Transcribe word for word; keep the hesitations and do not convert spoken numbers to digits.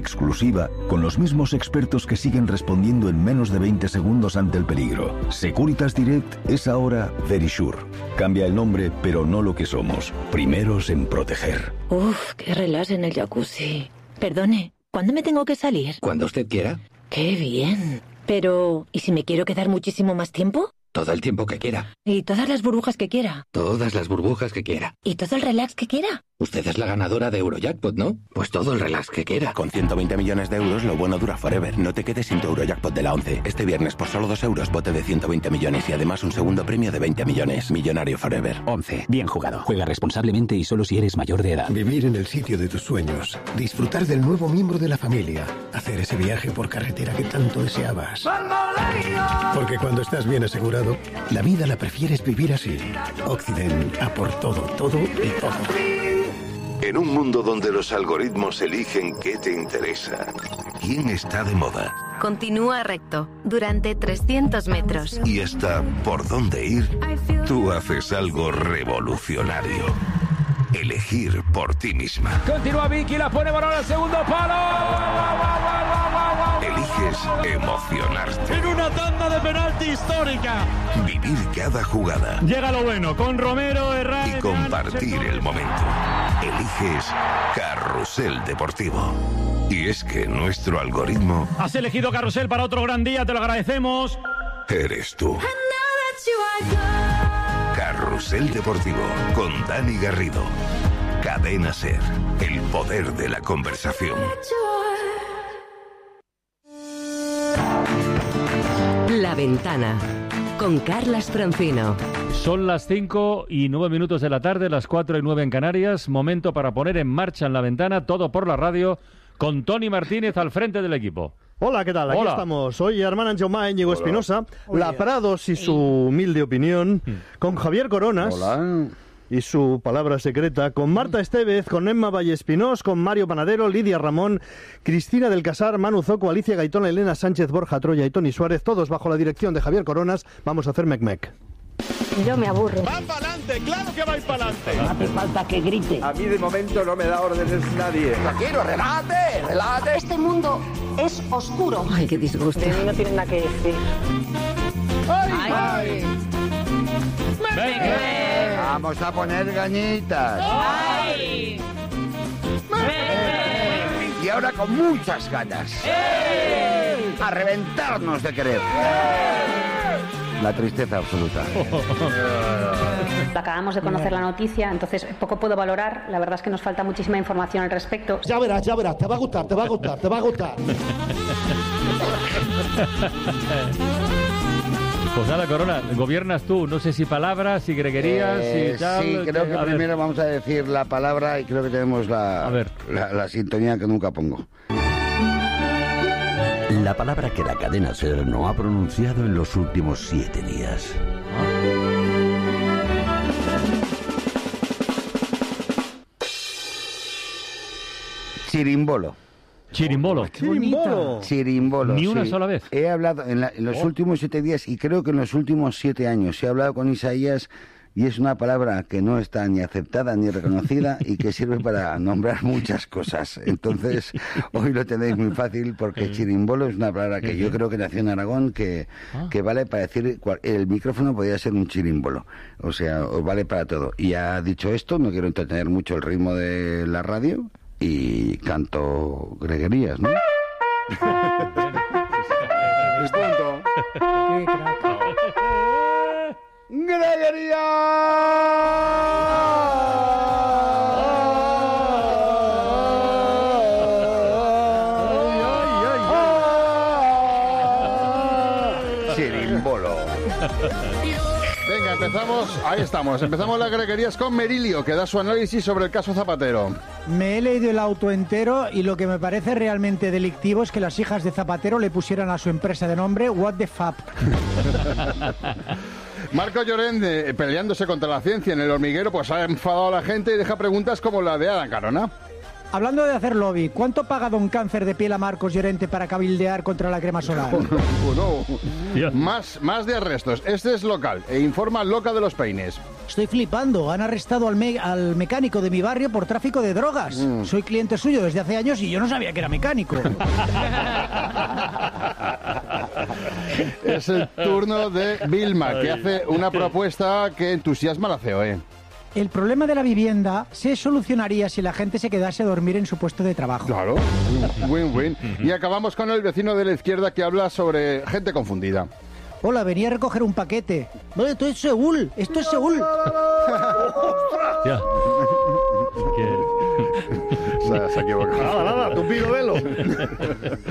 exclusiva con los mismos expertos que siguen respondiendo en menos de veinte segundos ante el peligro. Securitas Direct es ahora Verisure. Cambia el nombre, pero no lo que somos. Primeros en proteger. Uf, qué relax en el jacuzzi. Perdone, ¿cuándo me tengo que salir? Cuando usted quiera. Qué bien. Pero, ¿y si me quiero quedar muchísimo más tiempo? Todo el tiempo que quiera. ¿Y todas las burbujas que quiera? Todas las burbujas que quiera. ¿Y todo el relax que quiera? Usted es la ganadora de Eurojackpot, ¿no? Pues todo el relax que quiera. Con ciento veinte millones de euros, lo bueno dura forever. No te quedes sin tu Eurojackpot de la once. Este viernes, por solo dos euros, bote de ciento veinte millones y además un segundo premio de veinte millones. Millonario forever. once. Bien jugado. Juega responsablemente y solo si eres mayor de edad. Vivir en el sitio de tus sueños. Disfrutar del nuevo miembro de la familia. Hacer ese viaje por carretera que tanto deseabas. Porque cuando estás bien asegurado, la vida la prefieres vivir así. Occident, a por todo, todo y todo. En un mundo donde los algoritmos eligen qué te interesa, quién está de moda Continúa recto durante trescientos metros. y hasta por dónde ir, tú haces algo revolucionario. Elegir por ti misma. Continúa Vicky, la pone Morón al segundo palo. Eliges emocionarte. En una tanda de penalti histórica. Vivir cada jugada. Llega lo bueno con Romero, Herrera y compartir el momento. Eliges Carrusel Deportivo. Y es que nuestro algoritmo Has elegido Carrusel para otro gran día, te lo agradecemos. eres tú. Carrusel Deportivo con Dani Garrido. Cadena SER. El poder de la conversación. La Ventana, con Carlas Francino. Son las cinco y nueve minutos de la tarde, las cuatro y nueve en Canarias. Momento para poner en marcha en La Ventana, todo por la radio, con Toni Martínez al frente del equipo. Hola, ¿qué tal? Aquí Hola. estamos. Hoy Armand Anjomá, Íñigo Espinosa, La Prados y su humilde opinión, con Javier Coronas. Hola. Y su palabra secreta, con Marta Estevez, con Emma Vallespinós, con Mario Panadero, Lidia Ramón, Cristina del Casar, Manu Zoco, Alicia Gaitón, Elena Sánchez, Borja Troya y Tony Suárez, todos bajo la dirección de Javier Coronas. Vamos a hacer mec-mec. Yo me aburro. ¡Va para adelante! ¡Claro que vais para adelante! No hace falta que grite. A mí de momento no me da órdenes nadie. Tranquilo, relájate, relájate. Este mundo es oscuro. Ay, qué disgusto. De mí no tienen nada que decir. ¡Ay! Ay. ¡Venga! Vamos a poner gañitas. ¡Ay! Y ahora con muchas ganas. A reventarnos de querer. La tristeza absoluta. Acabamos de conocer la noticia, entonces poco puedo valorar. La verdad es que nos falta muchísima información al respecto. Ya verás, ya verás, te va a gustar, te va a gustar, te va a gustar. Pues nada, Corona, gobiernas tú. No sé si palabras, si greguerías, Eh, si tal. sí, creo que a ver. primero vamos a decir la palabra y creo que tenemos la, A ver. la, la sintonía que nunca pongo. La palabra que la cadena SER no ha pronunciado en los últimos siete días. Chirimbolo. Chirimbolo. ¡Chirimbolo! Chirimbolo. Ni una sí. sola vez. He hablado en, la- en los Oh. últimos siete días y creo que en los últimos siete años he hablado con Isaías y es una palabra que no está ni aceptada ni reconocida y que sirve para nombrar muchas cosas. Entonces, hoy lo tenéis muy fácil porque chirimbolo es una palabra que yo creo que nació en Aragón que, Ah. que vale para decir cual- el micrófono podría ser un chirimbolo. O sea, os vale para todo. Y ya dicho esto, no quiero entretener mucho el ritmo de la radio y canto greguerías, ¿no? Es tonto. Chirimbolo. Venga, empezamos, ahí estamos, empezamos las greguerías con Merilio, que da su análisis sobre el caso Zapatero. Me he leído el auto entero y lo que me parece realmente delictivo es que las hijas de Zapatero le pusieran a su empresa de nombre What the Fuck. Marco Llorente, peleándose contra la ciencia en El Hormiguero, pues ha enfadado a la gente y deja preguntas como la de Adán Carona. hablando de hacer lobby, ¿cuánto paga don Cáncer de Piel a Marcos Llorente para cabildear contra la crema solar? Bueno, más, más de arrestos. Este es local e informa Loca de los Peines. Estoy flipando. Han arrestado al, me al mecánico de mi barrio por tráfico de drogas. Mm. Soy cliente suyo desde hace años y yo no sabía que era mecánico. Es el turno de Vilma, que hace una propuesta que entusiasma a la C O E. El problema de la vivienda se solucionaría si la gente se quedase a dormir en su puesto de trabajo. Claro, win-win. Y acabamos con el vecino de la izquierda que habla sobre gente confundida. Hola, venía a recoger un paquete. No, esto es Seúl, esto es Seúl. Ya. Se ha equivocado. Nada, nada, tupido velo.